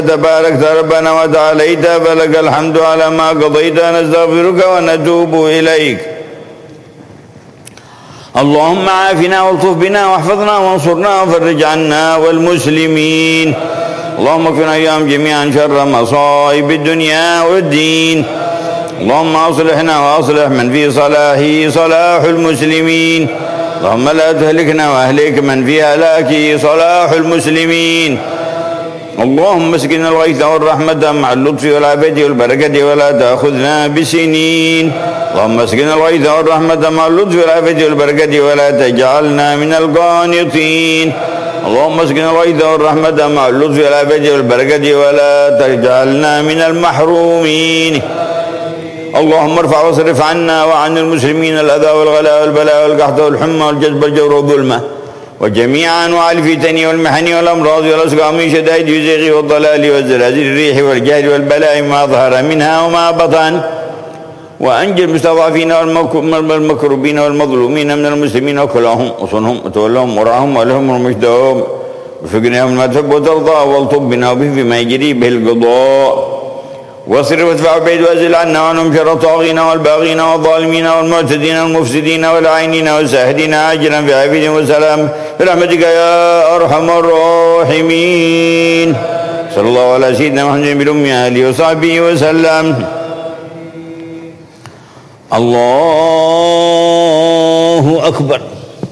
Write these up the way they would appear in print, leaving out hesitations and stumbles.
تباركت ربنا وتعاليت فلك الحمد على ما قضيت نستغفرك ونتوب إليك. اللهم عافنا والطف بنا واحفظنا وانصرنا وفرج عنا والمسلمين. اللهم اكفنا اياهم جميعا شر مصائب الدنيا والدين. اللهم اصلحنا واصلح من في صلاحه صلاح المسلمين. اللهم لا تهلكنا واهلك من في هلاكه صلاح المسلمين. اللهم اسقنا الغيث والرحمة مع اللطف والعافية والبركة ولا تأخذنا بسنين. اللهم اسقنا الغيث والرحمة مع اللطف والعافية والبركة ولا تجعلنا من القانطين. اللهم اسقنا الغيث والرحمة مع اللطف والعافية والبركة ولا تجعلنا من المحرومين. اللهم ارفع واصرف عنا وعن المسلمين الأذى والغلاء والبلاء والقحط والحمى والجذب والجور والظلمة وجميع أنواع الفتن والمحن والأمراض والأسقام من شدائد الزيغ والضلال والزلازل الريح والجهل والبلاء ما ظهر منها وما بطن. وأنجي المستضعفين والمكروبين والمظلومين من المسلمين وكلهم وصنهم وتولهم وراهم ولهم رمشدهم وفقناهم ما تحب وترضى والطب بنا به فيما يجري به القضاء. واصرف وادفع بعيد وازل عنا وعنهم شر الطاغين والباغين والظالمين والمعتدين والمفسدين والعينين والساهدين عاجلا في عافية وسلام برحمتك يا أرحم الراحمين. صلى الله على سيدنا محمد بالأمة آله وصحبه وسلم. الله أكبر.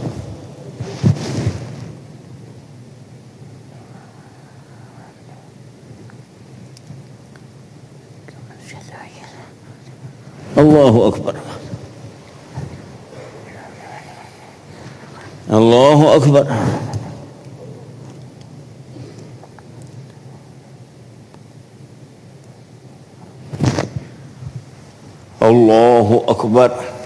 الله أكبر. الله أكبر. الله أكبر.